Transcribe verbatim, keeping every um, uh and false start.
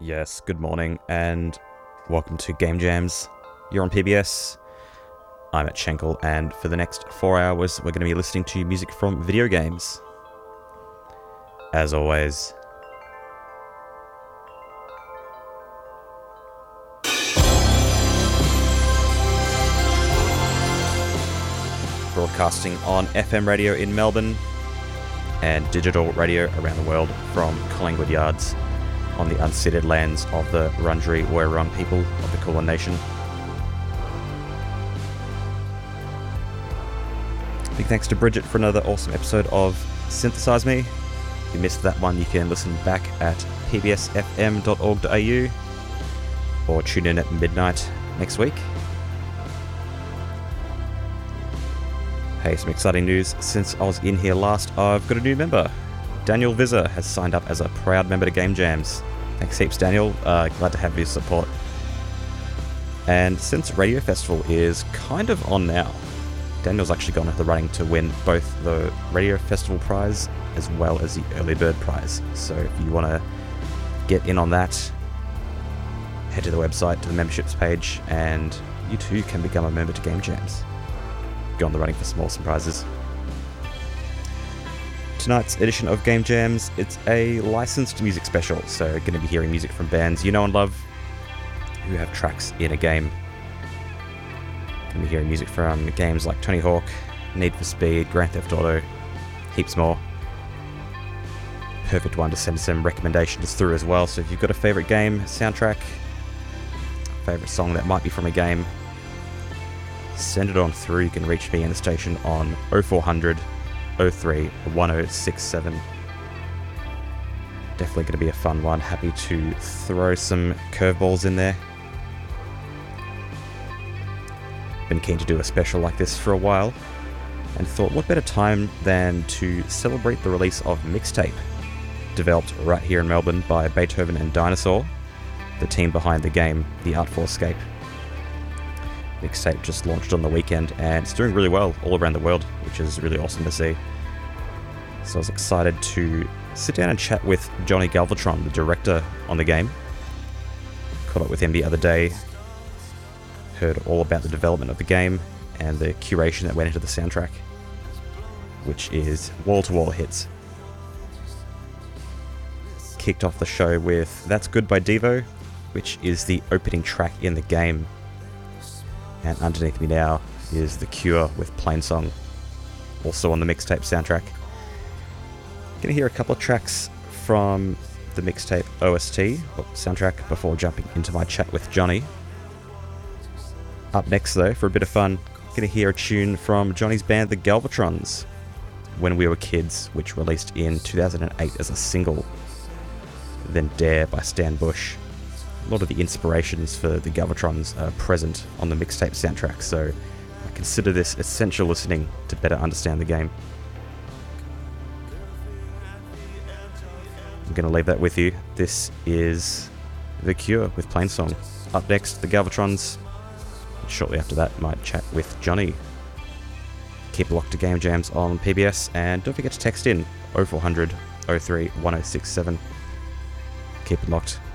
Yes, good morning and welcome to Game Jams. You're on P B S. I'm at Schenkel, and for the next four hours we're going to be listening to music from video games. As always, broadcasting on F M radio in Melbourne and digital radio around the world from Collingwood Yards on the unceded lands of the Wurundjeri Woi-wurrung people of the Kulin Nation. Big thanks to Bridget for another awesome episode of Synthesize Me. If you missed that one, you can listen back at p b s f m dot org dot a u or tune in at midnight next week. Hey, some exciting news. Since I was in here last, I've got a new member. Daniel Visser has signed up as a proud member to Game Jams. Thanks heaps, Daniel. Uh, glad to have your support. And since Radio Festival is kind of on now, Daniel's actually gone into the running to win both the Radio Festival prize as well as the Early Bird prize. So if you want to get in on that, head to the website, to the memberships page, and you too can become a member to Game Jams. Go on the running for some awesome prizes. Tonight's edition of Game Jams, it's a licensed music special, so going to be hearing music from bands you know and love who have tracks in a game. Going to be hearing music from games like Tony Hawk, Need for Speed, Grand Theft Auto, heaps more. Perfect one to send some recommendations through as well, so if you've got a favourite game, soundtrack, favourite song that might be from a game, send it on through. You can reach me in the station on oh four hundred oh three one oh six seven. Definitely going to be a fun one. Happy to throw some curveballs in there. Been keen to do a special like this for a while, and thought what better time than to celebrate the release of Mixtape, developed right here in Melbourne by Beethoven and Dinosaur, the team behind the game The Artful Escape. Mixtape just launched on the weekend and it's doing really well all around the world, which is really awesome to see. So I was excited to sit down and chat with Johnny Galvatron, the director on the game. Caught up with him the other day, heard all about the development of the game and the curation that went into the soundtrack, which is wall-to-wall hits. Kicked off the show with That's Good by Devo, which is the opening track in the game. And underneath me now is The Cure with Plainsong, also on the Mixtape soundtrack. Gonna hear a couple of tracks from the Mixtape O S T, or soundtrack, before jumping into my chat with Johnny. Up next though, for a bit of fun, gonna hear a tune from Johnny's band The Galvatrons, When We Were Kids, which released in two thousand eight as a single. Then Dare by Stan Bush. A lot of the inspirations for the Galvatrons are present on the Mixtape soundtrack, so I consider this essential listening to better understand the game. I'm going to leave that with you. This is The Cure with Plainsong. Up next, the Galvatrons. Shortly after that, might chat with Johnny. Keep it locked to Game Jams on P B S, and don't forget to text in oh four hundred oh three one oh six seven. Keep it locked.